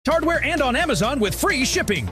Hardware and on Amazon with free shipping.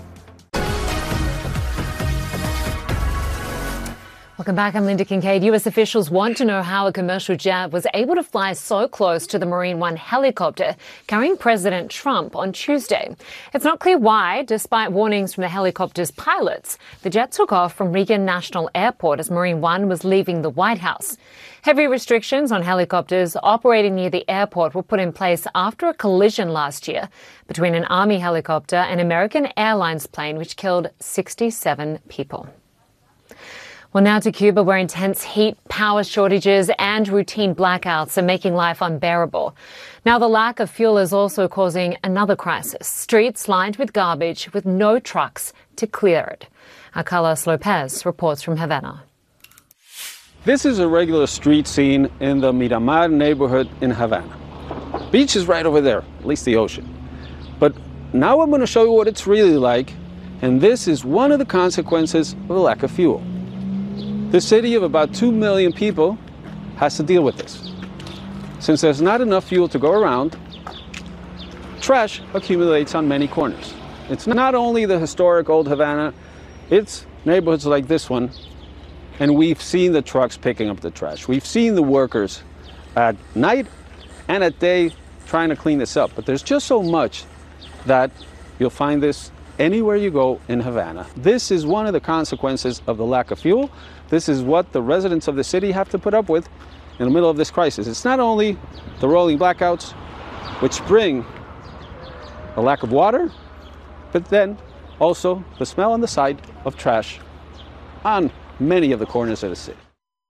Welcome back. I'm Linda Kincaid. U.S. officials want to know how a commercial jet was able to fly so close to the Marine One helicopter carrying President Trump on Tuesday. It's not clear why, despite warnings from the helicopter's pilots. The jet took off from Reagan National Airport as Marine One was leaving the White House. Heavy restrictions on helicopters operating near the airport were put in place after a collision last year between an Army helicopter and American Airlines plane, which killed 67 people. Well, now to Cuba, where intense heat, power shortages and routine blackouts are making life unbearable. Now the lack of fuel is also causing another crisis. Streets lined with garbage with no trucks to clear it. Our Carlos Lopez reports from Havana. This is a regular street scene in the Miramar neighborhood in Havana. Beach is right over there, at least the ocean. But now I'm going to show you what it's really like, and this is one of the consequences of the lack of fuel. The city of about 2 million people has to deal with this. Since there's not enough fuel to go around, trash accumulates on many corners. It's not only the historic old Havana, it's neighborhoods like this one, and we've seen the trucks picking up the trash. We've seen the workers at night and at day trying to clean this up, but there's just so much that you'll find this anywhere you go in Havana. This is one of the consequences of the lack of fuel. This is what the residents of the city have to put up with in the middle of this crisis. It's not only the rolling blackouts, which bring a lack of water, but then also the smell and the sight of trash on many of the corners of the city.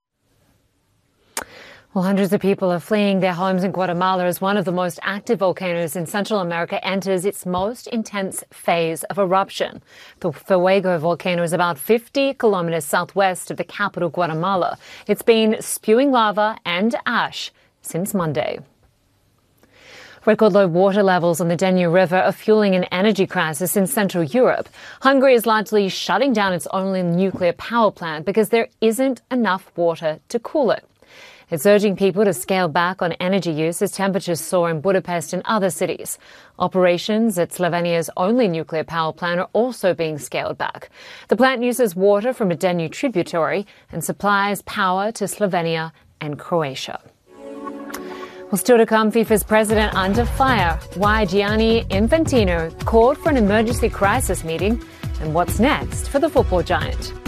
Well, hundreds of people are fleeing their homes in Guatemala as one of the most active volcanoes in Central America enters its most intense phase of eruption. The Fuego volcano is about 50 kilometers southwest of the capital, Guatemala. It's been spewing lava and ash since Monday. Record low water levels on the Danube River are fueling an energy crisis in Central Europe. Hungary is largely shutting down its only nuclear power plant because there isn't enough water to cool it. It's urging people to scale back on energy use as temperatures soar in Budapest and other cities. Operations at Slovenia's only nuclear power plant are also being scaled back. The plant uses water from a Danube tributary and supplies power to Slovenia and Croatia. Well, still to come, FIFA's president under fire. Why Gianni Infantino called for an emergency crisis meeting and what's next for the football giant.